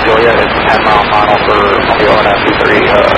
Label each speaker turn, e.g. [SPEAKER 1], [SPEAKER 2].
[SPEAKER 1] Juliet, it's 10 mile final for Mobile and SC3,